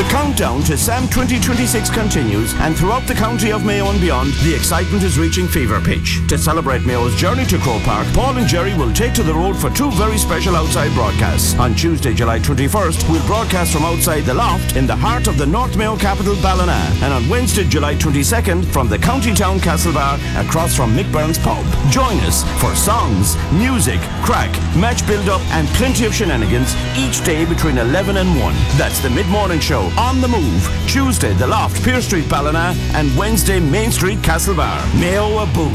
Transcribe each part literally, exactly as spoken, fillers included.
The countdown to SAM twenty twenty-six continues, and throughout the county of Mayo and beyond, the excitement is reaching fever pitch. To celebrate Mayo's journey to Croke Park, Paul and Jerry will take to the road for two very special outside broadcasts. On Tuesday, July twenty-first, we'll broadcast from outside the Loft in the heart of the North Mayo capital, Ballina, and on Wednesday, July twenty-second, from the County Town Castlebar across from Mick Byrne's pub. Join us for songs, music, crack, match build-up, and plenty of shenanigans each day between eleven and one. That's the mid-morning show On the Move. Tuesday, the Loft, Pier Street, Ballina, and Wednesday, Main Street, Castlebar. Mayo a boo.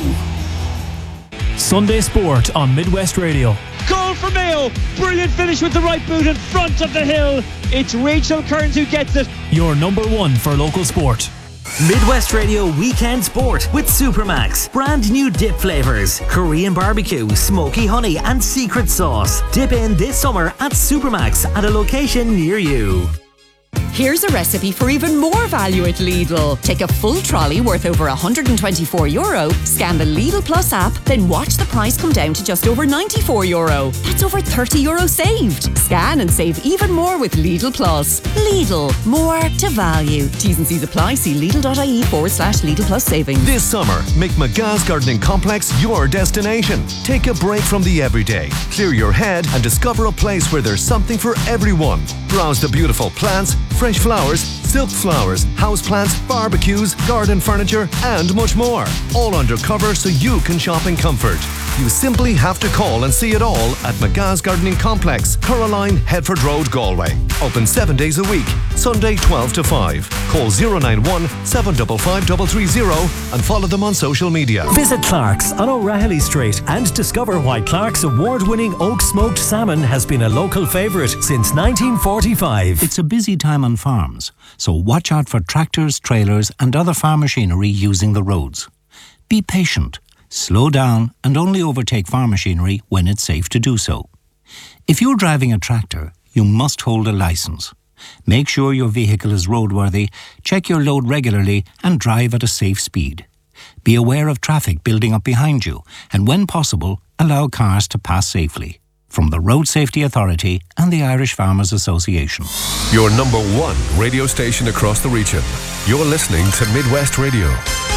Sunday Sport on Midwest Radio. Goal for Mayo. Brilliant finish with the right boot in front of the hill. It's Rachel Kearns who gets it. Your number one for local sport. Midwest Radio Weekend Sport with Supermax. Brand new dip flavours. Korean barbecue, smoky honey and secret sauce. Dip in this summer at Supermax at a location near you. Here's a recipe for even more value at Lidl. Take a full trolley worth over one hundred twenty-four euro, scan the Lidl Plus app, then watch the price come down to just over ninety-four euro. That's over thirty euro saved. Scan and save even more with Lidl Plus. Lidl, more to value. T's and C's apply. See Lidl.ie forward slash Lidl Plus savings. This summer, make McGa's Gardening Complex your destination. Take a break from the everyday, clear your head and discover a place where there's something for everyone. Browse the beautiful plants, fresh flowers, silk flowers, houseplants, barbecues, garden furniture and much more. All undercover so you can shop in comfort. You simply have to call and see it all at McGa's Gardening Complex, Coraline, Headford Road, Galway. Open seven days a week, Sunday twelve to five. Call zero nine one, seven five five three three zero and follow them on social media. Visit Clark's on O'Rahilly Street and discover why Clark's award-winning oak smoked salmon has been a local favourite since nineteen forty-five. It's a busy time on farms, so watch out for tractors, trailers and other farm machinery using the roads. Be patient, slow down and only overtake farm machinery when it's safe to do so. If you're driving a tractor, you must hold a licence. Make sure your vehicle is roadworthy, check your load regularly and drive at a safe speed. Be aware of traffic building up behind you and when possible, allow cars to pass safely. From the Road Safety Authority and the Irish Farmers Association. Your number one radio station across the region. You're listening to Midwest Radio.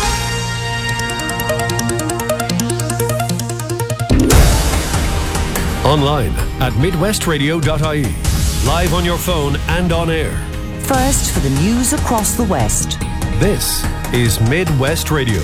Online at midwest radio dot I E. Live on your phone and on air. First for the news across the West. This is Midwest Radio.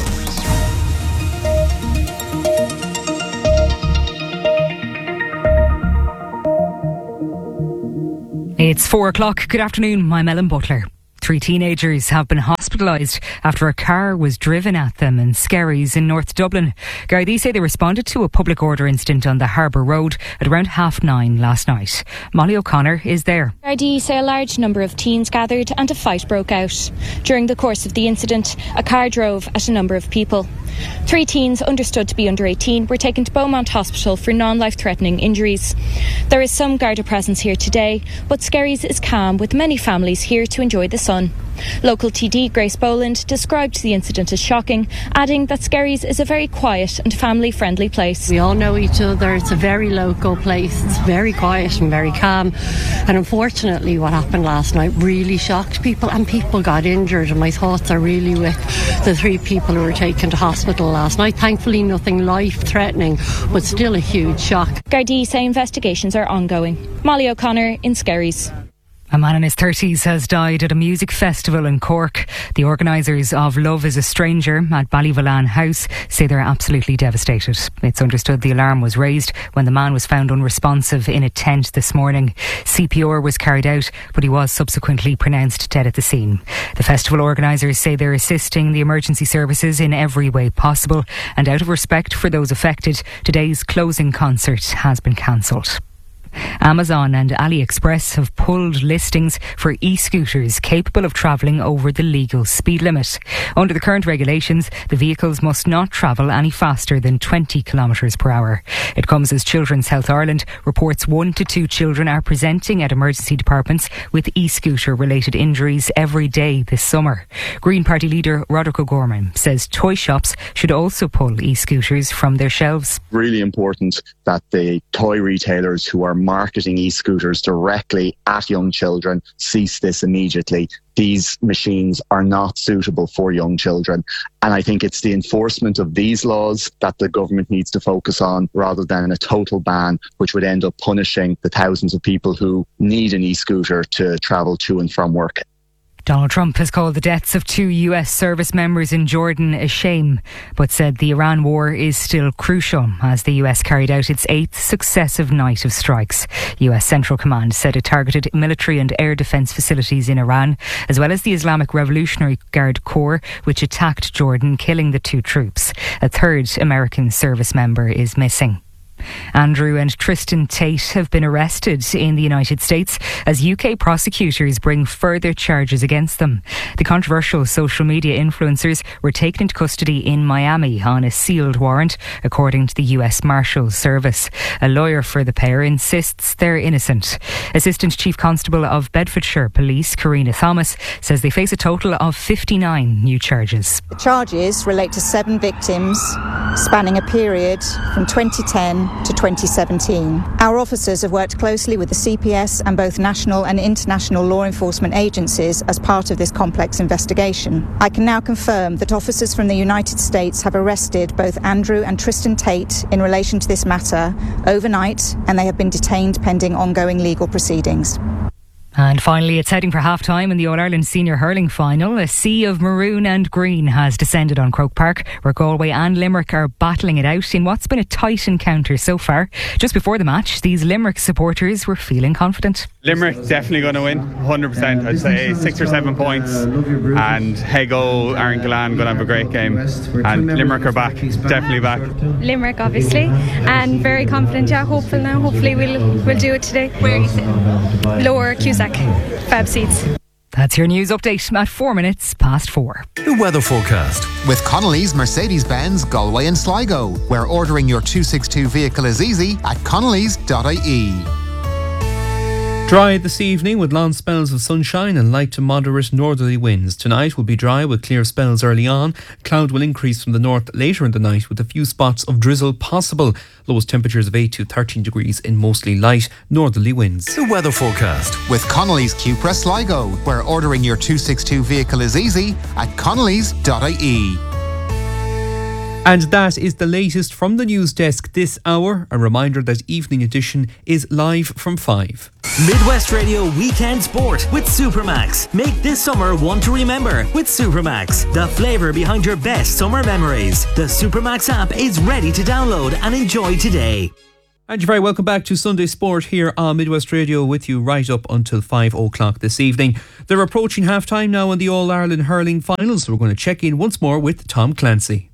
It's four o'clock. Good afternoon. I'm Ellen Butler. Three teenagers have been hospitalised after a car was driven at them in Skerries in North Dublin. Gardaí say they responded to a public order incident on the Harbour Road at around half nine last night. Molly O'Connor is there. Gardaí say a large number of teens gathered and a fight broke out. During the course of the incident, a car drove at a number of people. Three teens, understood to be under eighteen, were taken to Beaumont Hospital for non-life-threatening injuries. There is some Garda presence here today, but Skerries is calm, with many families here to enjoy the sun. Local T D Grace Boland described the incident as shocking, adding that Skerries is a very quiet and family-friendly place. We all know each other. It's a very local place. It's very quiet and very calm. And unfortunately, what happened last night really shocked people, and people got injured. And my thoughts are really with the three people who were taken to hospital last night. Thankfully, nothing life-threatening, but still a huge shock. Gardaí say investigations are ongoing. Molly O'Connor in Skerries. A man in his thirties has died at a music festival in Cork. The organisers of Love is a Stranger at Ballyvolane House say they're absolutely devastated. It's understood the alarm was raised when the man was found unresponsive in a tent this morning. C P R was carried out, but he was subsequently pronounced dead at the scene. The festival organisers say they're assisting the emergency services in every way possible, and out of respect for those affected, today's closing concert has been cancelled. Amazon and AliExpress have pulled listings for e-scooters capable of travelling over the legal speed limit. Under the current regulations, the vehicles must not travel any faster than twenty kilometres per hour. It comes as Children's Health Ireland reports one to two children are presenting at emergency departments with e-scooter related injuries every day this summer. Green Party leader Roderick O'Gorman says toy shops should also pull e-scooters from their shelves. Really important that the toy retailers who are marketing e-scooters directly at young children, cease this immediately. These machines are not suitable for young children. And I think it's the enforcement of these laws that the government needs to focus on rather than a total ban, which would end up punishing the thousands of people who need an e-scooter to travel to and from work. Donald Trump has called the deaths of two U S service members in Jordan a shame, but said the Iran war is still crucial as the U S carried out its eighth successive night of strikes. U S Central Command said it targeted military and air defence facilities in Iran, as well as the Islamic Revolutionary Guard Corps, which attacked Jordan, killing the two troops. A third American service member is missing. Andrew and Tristan Tate have been arrested in the United States as U K prosecutors bring further charges against them. The controversial social media influencers were taken into custody in Miami on a sealed warrant, according to the U S Marshals Service. A lawyer for the pair insists they're innocent. Assistant Chief Constable of Bedfordshire Police, Karina Thomas, says they face a total of fifty-nine new charges. The charges relate to seven victims spanning a period from twenty ten to twenty seventeen. Our officers have worked closely with the C P S and both national and international law enforcement agencies as part of this complex investigation. I can now confirm that officers from the United States have arrested both Andrew and Tristan Tate in relation to this matter overnight, and they have been detained pending ongoing legal proceedings. And finally, it's heading for half-time in the All-Ireland Senior Hurling Final. A sea of maroon and green has descended on Croke Park, where Galway and Limerick are battling it out in what's been a tight encounter so far. Just before the match, these Limerick supporters were feeling confident. Limerick definitely going to win, one hundred percent. I'd say six or seven points. And Hego, Aaron Gillan going to have a great game. And Limerick are back, definitely back. Limerick, obviously, and very confident. Yeah, hopeful now. Hopefully we'll we'll do it today. Where are you sitting? Lower Cusack. Fab seats. That's your news update at four minutes past four. The weather forecast with Connolly's Mercedes-Benz Galway and Sligo, where ordering your two sixty-two vehicle is easy at connellys dot I E. Dry this evening with long spells of sunshine and light to moderate northerly winds. Tonight will be dry with clear spells early on. Cloud will increase from the north later in the night with a few spots of drizzle possible. Lowest temperatures of eight to thirteen degrees in mostly light northerly winds. The weather forecast with Connolly's Cupra Sligo, where ordering your two sixty-two vehicle is easy at connellys dot I E. And that is the latest from the news desk this hour. A reminder that Evening Edition is live from five. Midwest Radio Weekend Sport with Supermax. Make this summer one to remember with Supermax. The flavour behind your best summer memories. The Supermax app is ready to download and enjoy today. And you're very welcome back to Sunday Sport here on Midwest Radio with you right up until five o'clock this evening. They're approaching half-time now in the All-Ireland Hurling Finals, so we're going to check in once more with Tom Clancy.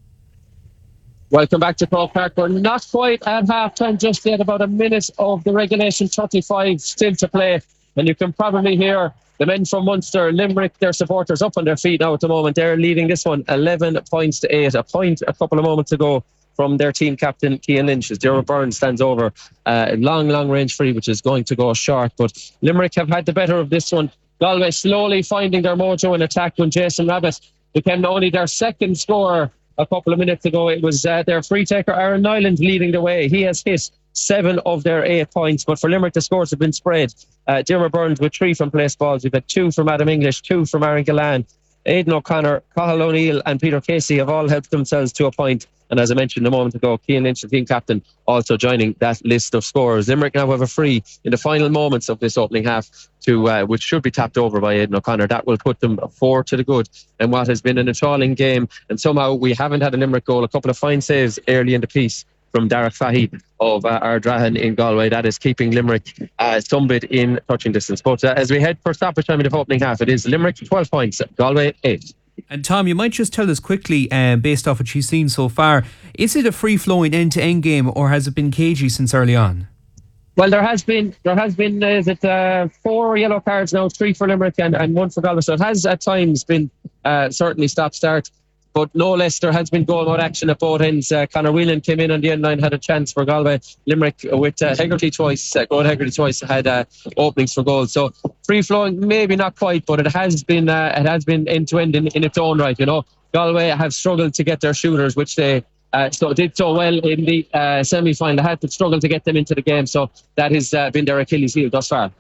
Welcome back to Croke Park. We're not quite at half-time just yet, about a minute of the regulation thirty-five still to play. And you can probably hear the men from Munster, Limerick, their supporters up on their feet now at the moment. They're leading this one eleven points to eight. A point a couple of moments ago from their team captain, Cian Lynch, as Gerald Byrne stands over a uh, long, long range free, which is going to go short. But Limerick have had the better of this one. Galway slowly finding their mojo in attack when Jason Rabbit became only their second scorer. A couple of minutes ago, it was uh, their free taker, Aaron Nyland, leading the way. He has hit seven of their eight points. But for Limerick, the scores have been spread. Uh, Diarmaid Burns with three from place balls. We've had two from Adam English, two from Aaron Gillan. Aidan O'Connor, Cathal O'Neill and Peter Casey have all helped themselves to a point. And as I mentioned a moment ago, Cian Lynch, the team captain, also joining that list of scorers. Limerick now have a free in the final moments of this opening half, to uh, which should be tapped over by Aidan O'Connor. That will put them four to the good in what has been an enthralling game. And somehow we haven't had a Limerick goal. A couple of fine saves early in the piece from Derek Fahy of uh, Ardrahan in Galway. That is keeping Limerick uh, some bit in touching distance. But uh, as we head for stoppage time in the opening half, it is Limerick twelve points, Galway eight. And Tom, you might just tell us quickly, uh, based off what you've seen so far, is it a free-flowing end-to-end game, or has it been cagey since early on? Well, there has been, there has been, uh, is it uh, four yellow cards now, three for Limerick and, and one for Galway. So it has at times been uh, certainly stop-start. But no less, there has been goal-mode action at both ends. Uh, Conor Whelan came in on the end line, had a chance for Galway. Limerick with uh, Hegarty twice, uh, Gord Hegarty twice had uh, openings for goals. So free-flowing, maybe not quite, but it has been uh, it has been end-to-end in, in its own right. You know, Galway have struggled to get their shooters, which they uh, so did so well in the uh, semi-final. Had to struggle to get them into the game, so that has uh, been their Achilles heel thus far.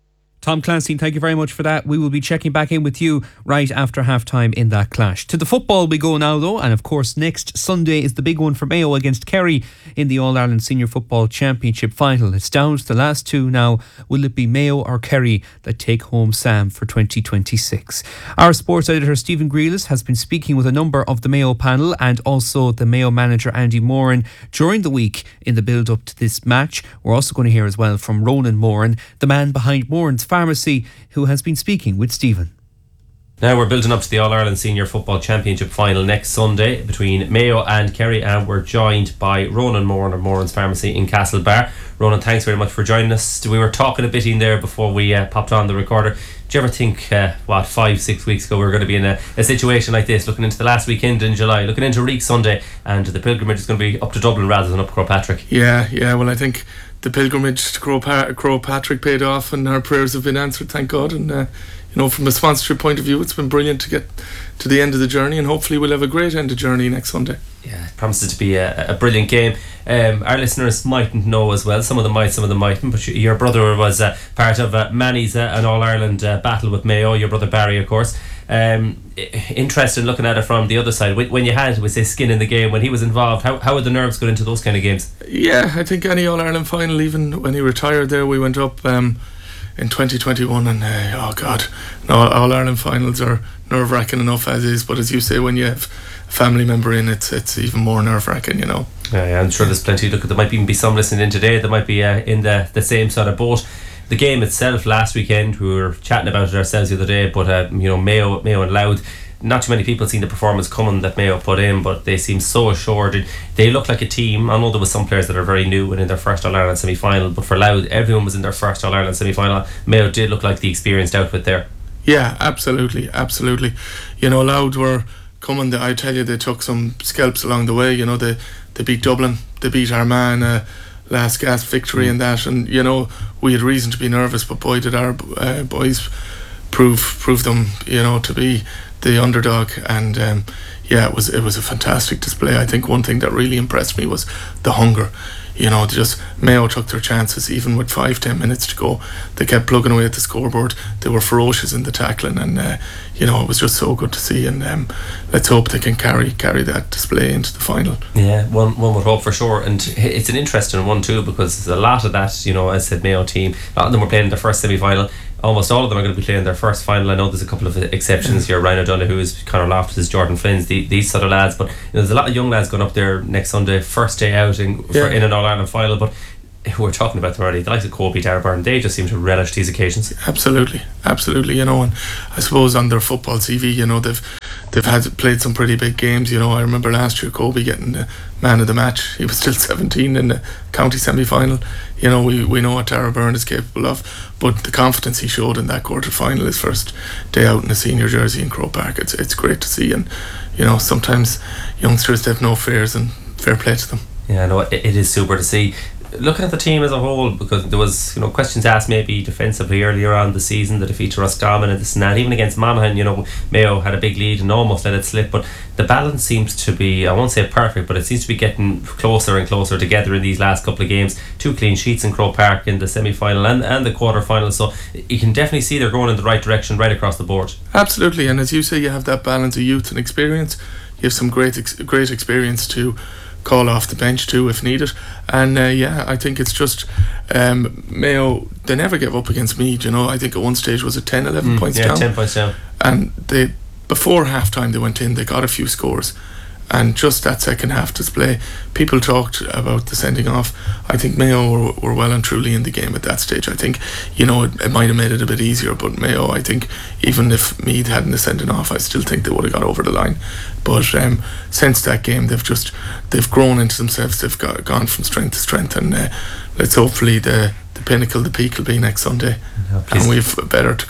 Tom Clancy, thank you very much for that. We will be checking back in with you right after half-time in that clash. To the football we go now, though, and of course next Sunday is the big one for Mayo against Kerry in the All-Ireland Senior Football Championship final. It's down to the last two now. Will it be Mayo or Kerry that take home Sam for twenty twenty-six? Our sports editor Stephen Grealis has been speaking with a number of the Mayo panel and also the Mayo manager Andy Moran during the week in the build-up to this match. We're also going to hear as well from Ronan Moran, the man behind Moran's Pharmacy, who has been speaking with Stephen. Now we're building up to the All-Ireland Senior Football Championship final next Sunday between Mayo and Kerry, and we're joined by Ronan Moran of Moran's Pharmacy in Castlebar. Ronan, thanks very much for joining us. We were talking a bit in there before we uh, popped on the recorder. Did you ever think, uh, what, five, six weeks ago we were going to be in a, a situation like this, looking into the last weekend in July, looking into Reek Sunday, and the pilgrimage is going to be up to Dublin rather than up Crowpatrick? Yeah, yeah, well I think the pilgrimage to Crowpatrick paid off and our prayers have been answered, thank God. And uh, you know, from a sponsorship point of view, it's been brilliant to get to the end of the journey, and hopefully we'll have a great end of journey next Sunday. Yeah, it promises to be a, a brilliant game. Um, our listeners mightn't know as well, some of them might, some of them mightn't, but your brother was uh, part of uh, Manny's uh, an All-Ireland uh, battle with Mayo, your brother Barry of course. Um, interested in looking at it from the other side, when you had, we say, skin in the game, when he was involved, how, how would the nerves go into those kind of games? Yeah, I think any All-Ireland final, even when he retired there, we went up um, in twenty twenty-one, and uh, oh god, no, All-Ireland finals are nerve-wracking enough as is, but as you say, when you have a family member in, it's it's even more nerve-wracking, you know. Yeah, yeah, I'm sure there's plenty. Look, there might even be some listening in today that might be uh, in the, the same sort of boat. The game itself last weekend, we were chatting about it ourselves the other day, but uh, you know, Mayo, Mayo and Louth, not too many people seen the performance coming that Mayo put in, but they seem so assured. They look like a team. I know there was some players that are very new and in their first All-Ireland semi-final, but for Louth, everyone was in their first All-Ireland semi-final. Mayo did look like the experienced outfit there. Yeah, absolutely, absolutely. You know, Louth were coming, I tell you, they took some scalps along the way. You know, they, they beat Dublin, they beat Armagh, uh, last gasp victory in that, and you know, we had reason to be nervous, but boy did our uh, boys prove prove them, you know, to be the underdog. And um, yeah, it was it was a fantastic display. I think one thing that really impressed me was the hunger. You know, just Mayo took their chances even with five, ten minutes to go. They kept plugging away at the scoreboard. They were ferocious in the tackling, and uh, you know, it was just so good to see. And um, let's hope they can carry carry that display into the final. Yeah, one one would hope for sure. And it's an interesting one too, because a lot of that, you know, as I said, Mayo team, a lot of them were playing in their first semi-final. Almost all of them are going to be playing their first final. I know there's a couple of exceptions here. Ryan O'Donoghue, is Conor Loftus, Jordan Flynn's, the, these sort of lads. But you know, there's a lot of young lads going up there next Sunday, first day out in, for, yeah. in an All-Ireland final. But we're talking about them already. The likes of Kobe, Darburn, they just seem to relish these occasions. Absolutely, absolutely. You know, and I suppose on their football C V, you know, they've they've had played some pretty big games. You know, I remember last year Kobe getting the man of the match. He was still seventeen in the county semi-final. You know, we, we know what Tara Byrne is capable of, but the confidence he showed in that quarter final, his first day out in a senior jersey in Croke Park, it's it's great to see. And you know, sometimes youngsters have no fears, and fair play to them. Yeah, no, it, it is super to see. Looking at the team as a whole, because there was, you know, questions asked maybe defensively earlier on the season, the defeat to Roscommon and this and that, even against Monaghan, you know, Mayo had a big lead and almost let it slip, but the balance seems to be, I won't say perfect, but it seems to be getting closer and closer together in these last couple of games. Two clean sheets in Croke Park in the semi-final and, and the quarter-final, so you can definitely see they're going in the right direction right across the board. Absolutely, and as you say, you have that balance of youth and experience. You have some great ex- great experience to call off the bench too if needed. And uh, yeah, I think it's just um, Mayo, they never gave up against Meath. You know, I think at one stage was it ten, eleven mm, points yeah, down. ten points down. And they, before half time they went in, they got a few scores, and just that second half display, people talked about the sending off. I think Mayo were, were well and truly in the game at that stage. I think, you know, it, it might have made it a bit easier, but Mayo, I think even if Meath hadn't sending off, I still think they would have got over the line. But um, since that game, they've just they've grown into themselves. They've got, gone from strength to strength, and uh, let's hopefully the the pinnacle, the peak will be next Sunday, no, and we've better to come.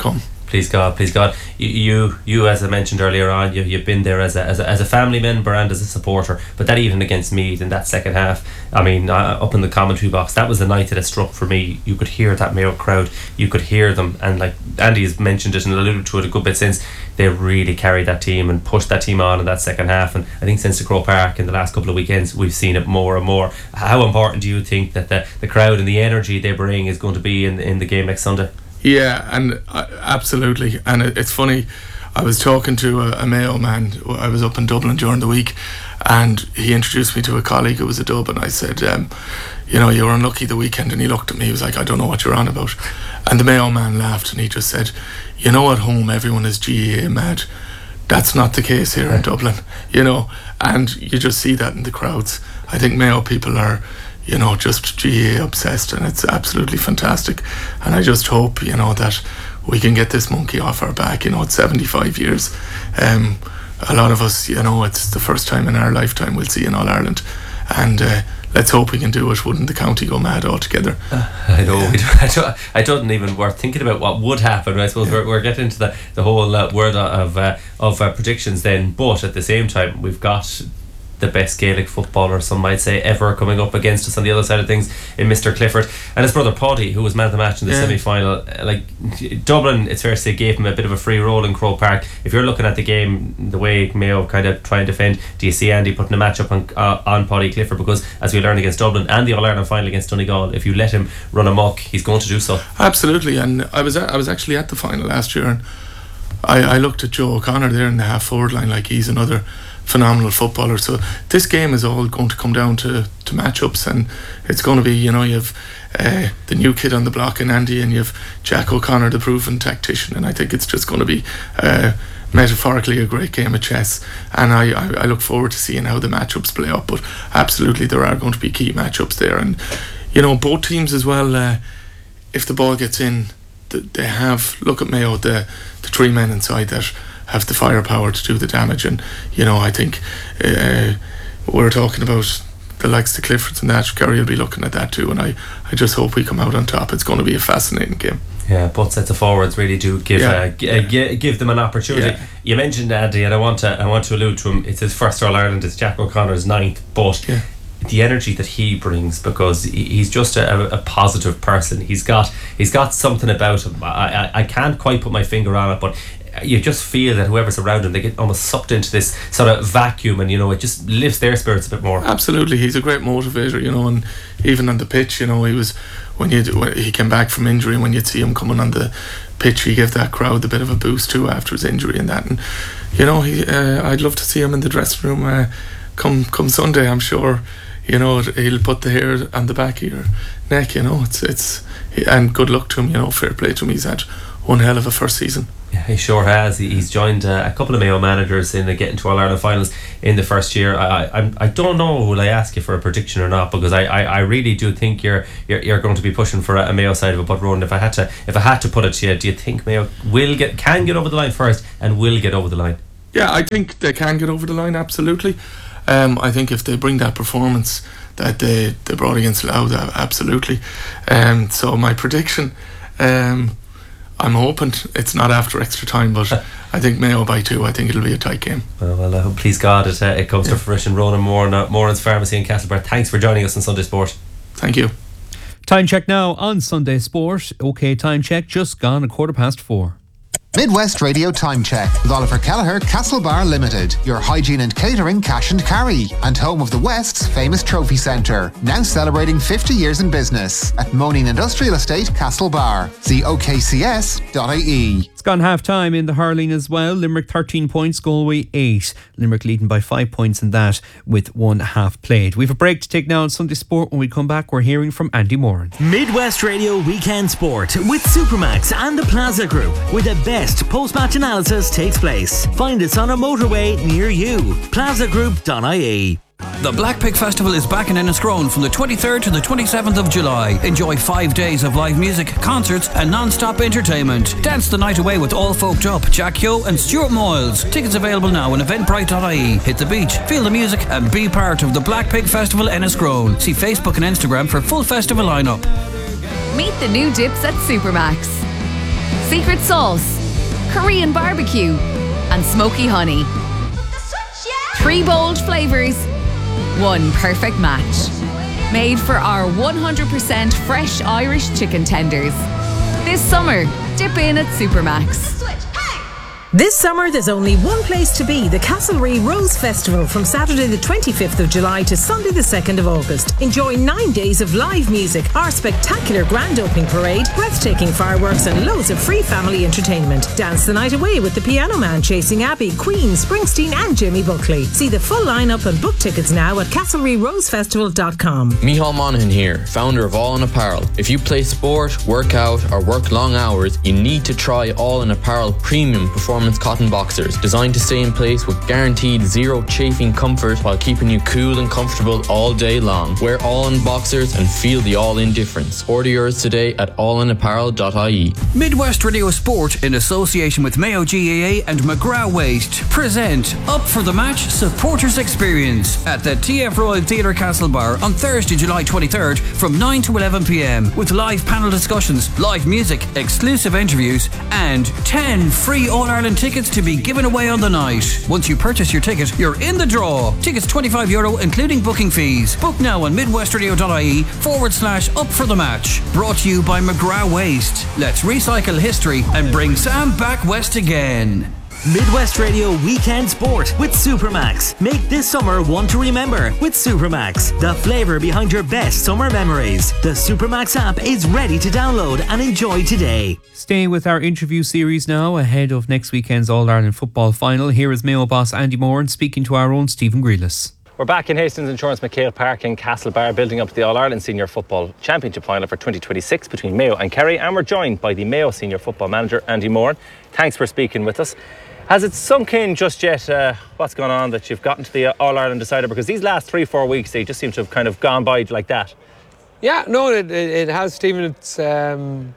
Please God, please God. You, you, you as I mentioned earlier on, you, you've been there as a, as a as a family member and as a supporter. But that even against Meath in that second half, I mean, uh, up in the commentary box, that was the night that it struck for me. You could hear that Mayo crowd. You could hear them, and like Andy has mentioned it and alluded to it a good bit since, they really carried that team and pushed that team on in that second half. And I think since the Croke Park in the last couple of weekends, we've seen it more and more. How important do you think that the, the crowd and the energy they bring is going to be in in the game next Sunday? Yeah, and uh, absolutely. And it, it's funny, I was talking to a, a Mayo man. I was up in Dublin during the week, and he introduced me to a colleague who was a Dub, and I said, um, you know, you were unlucky the weekend. And he looked at me, he was like, I don't know what you're on about. And the Mayo man laughed, and he just said, you know, at home everyone is G A A mad. That's not the case here in Dublin, you know, and you just see that in the crowds. I think Mayo people are, you know, just G A A obsessed, and it's absolutely fantastic. And I just hope, you know, that we can get this monkey off our back. You know, it's seventy-five years. Um, a lot of us, you know, it's the first time in our lifetime we'll see in All Ireland, and uh, let's hope we can do it. Wouldn't the county go mad altogether? Uh, I know. Yeah. I, don't, I don't even worth thinking about what would happen. I suppose yeah. we're, we're getting into the, the whole uh, word of uh, of uh, predictions then, but at the same time we've got the best Gaelic footballer, some might say, ever coming up against us on the other side of things in Mister Clifford and his brother Paddy, who was man of the match in the yeah. semi-final. Like Dublin, it's fair to say, gave him a bit of a free roll in Croke Park. If you're looking at the game, the way Mayo kind of try and defend, do you see Andy putting a match up on, uh, on Paddy Clifford? Because as we learned against Dublin and the All-Ireland final against Donegal, if you let him run amok, he's going to do so. Absolutely. And I was at, I was actually at the final last year, and I, I looked at Joe O'Connor there in the half forward line like he's another phenomenal footballer. So this game is all going to come down to, to matchups, and it's going to be, you know, you have uh, the new kid on the block in Andy, and you have Jack O'Connor, the proven tactician, and I think it's just going to be uh, metaphorically a great game of chess, and I, I, I look forward to seeing how the matchups play up. But absolutely there are going to be key matchups there, and you know, both teams as well, uh, if the ball gets in, they have, look at Mayo, the, the three men inside that have the firepower to do the damage. And you know, I think uh, we're talking about the likes of Cliffords and that. Kerry will be looking at that too, and I, I just hope we come out on top. It's going to be a fascinating game. Yeah, both sets of forwards really do give yeah. uh, g- uh, g- give them an opportunity. Yeah. You mentioned Andy, and I want to I want to allude to him. It's his first All Ireland. It's Jack O'Connor's ninth, but yeah. the energy that he brings, because he's just a, a positive person. He's got he's got something about him. I, I I can't quite put my finger on it, but you just feel that whoever's around him, they get almost sucked into this sort of vacuum, and you know, it just lifts their spirits a bit more. Absolutely, he's a great motivator, you know, and even on the pitch, you know, he was when you when he came back from injury, and when you'd see him coming on the pitch, he gave that crowd a bit of a boost too after his injury and that. And you know, he uh, I'd love to see him in the dressing room uh, come come Sunday. I'm sure, you know, he'll put the hair on the back of your neck. You know, it's it's and good luck to him. You know, fair play to him. He's had one hell of a first season. Yeah, he sure has. He's joined uh, a couple of Mayo managers in uh, getting to All Ireland finals in the first year. I I, I don't know, will I ask you for a prediction or not, because I, I, I really do think you're, you're you're going to be pushing for a, a Mayo side of it. But Ronan, if I had to if I had to put it to you, do you think Mayo will get can get over the line first and will get over the line? Yeah, I think they can get over the line, absolutely. Um, I think if they bring that performance that they, they brought against Louth, absolutely. Um, so my prediction, um, I'm hoping it's not after extra time, but I think Mayo by two. I think it'll be a tight game. Well, well I hope, please God, it, uh, it comes yeah. to fruition. Ronan Moran, uh, Moran's Pharmacy in Castlebar, thanks for joining us on Sunday Sport. Thank you. Time check now on Sunday Sport. OK, time check, just gone a quarter past four. Midwest Radio Time Check with Oliver Kelleher, Castlebar Limited, your hygiene and catering cash and carry, and home of the West's famous trophy centre, now celebrating fifty years in business at Moaning Industrial Estate, Castlebar. See O K C S dot I E. It's gone half time in the hurling as well. Limerick thirteen points, Galway eight. Limerick leading by five points in that with one half played. We've a break to take now on Sunday Sport. When we come back, we're hearing from Andy Moran. Midwest Radio Weekend Sport with Supermax and the Plaza Group, where the best post-match analysis takes place. Find us on a motorway near you. plaza group dot I E. The Black Pig Festival is back in Enniscrone from the twenty-third to the twenty-seventh of July. Enjoy five days of live music, concerts and non-stop entertainment. Dance the night away with All Folked Up, Jack Yo and Stuart Moyles. Tickets available now on eventbrite dot I E. Hit the beach, feel the music and be part of the Black Pig Festival Enniscrone. See Facebook and Instagram for full festival lineup. Meet the new dips at Supermax. Secret sauce, Korean barbecue, and smoky honey. Three bold flavours, one perfect match. Made for our one hundred percent fresh Irish chicken tenders. This summer, dip in at Supermax. This summer, there's only one place to be, the Castlereagh Rose Festival from Saturday the twenty-fifth of July to Sunday the second of August. Enjoy nine days of live music, our spectacular grand opening parade, breathtaking fireworks and loads of free family entertainment. Dance the night away with the Piano Man, Chasing Abbey, Queen, Springsteen and Jimmy Buckley. See the full lineup and book tickets now at castlereagh rose festival dot com. Micheál Monaghan here, founder of All In Apparel. If you play sport, work out or work long hours, you need to try All In Apparel premium performance cotton boxers, designed to stay in place with guaranteed zero chafing comfort while keeping you cool and comfortable all day long. Wear All In boxers and feel the All In difference. Order yours today at all in apparel dot I E. Midwest Radio Sport, in association with Mayo G A A and McGrath Waste, present Up for the Match Supporters Experience at the T F Royal Theatre Castlebar on Thursday, July twenty-third from nine to eleven p m with live panel discussions, live music, exclusive interviews and ten free All-Ireland tickets to be given away on the night. Once you purchase your ticket, you're in the draw. Tickets twenty-five euro including booking fees. Book now on midwestradio dot I E forward slash up for the match. Brought to you by McGrath Waste. Let's recycle history and bring Sam back west again. Midwest Radio Weekend Sport with Supermax. Make this summer one to remember with Supermax, the flavour behind your best summer memories. The Supermax app is ready to download and enjoy today. Staying with our interview series now ahead of next weekend's All-Ireland football final, here is Mayo boss Andy Moran speaking to our own Stephen Grealish. We're back in Hastings Insurance McHale Park in Castlebar, building up to the All-Ireland Senior Football Championship final for twenty twenty-six between Mayo and Kerry, and we're joined by the Mayo Senior Football Manager Andy Moran. Thanks for speaking with us. Has it sunk in just yet uh, what's gone on that you've gotten to the All-Ireland decider? Because these last three, four weeks, they just seem to have kind of gone by like that. Yeah, no, it, it has, Stephen. It's, um,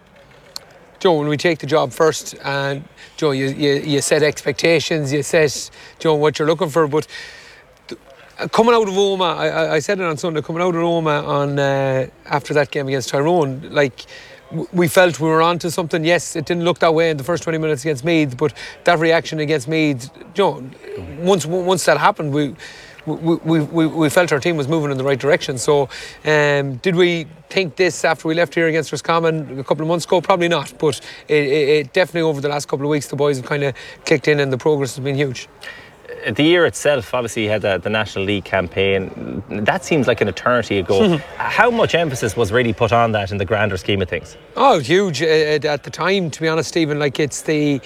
Joe, when we take the job first, and Joe, you, you, you set expectations, you set, Joe, what you're looking for, but th- coming out of Oma, I, I said it on Sunday, coming out of Oma on uh, after that game against Tyrone, like, we felt we were onto something. Yes, it didn't look that way in the first twenty minutes against Meath, but that reaction against Meath, you know, once once that happened, we we, we, we, we felt our team was moving in the right direction. So um, did we think this after we left here against Roscommon a couple of months ago? Probably not, but it, it, it definitely over the last couple of weeks the boys have kind of clicked in and the progress has been huge. The year itself, obviously you had the, the National League campaign. That seems like an eternity ago. How much emphasis was really put on that in the grander scheme of things? Oh, huge uh, at the time, to be honest, Stephen. Like, it's the...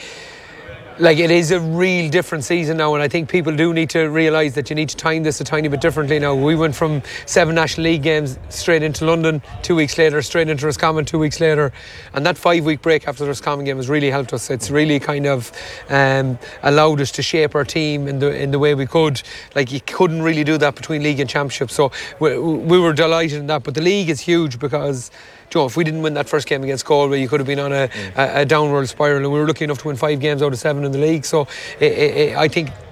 Like, it is a real different season now, and I think people do need to realise that you need to time this a tiny bit differently now. We went from seven National League games straight into London, two weeks later, straight into Roscommon, two weeks later, and that five-week break after the Roscommon game has really helped us. It's really kind of um, allowed us to shape our team in the in the way we could. Like, you couldn't really do that between league and championship, so we, we were delighted in that. But the league is huge because, you know, if we didn't win that first game against Galway, you could have been on a, a, a downward spiral, and we were lucky enough to win five games out of seven in the league. So it, it, I think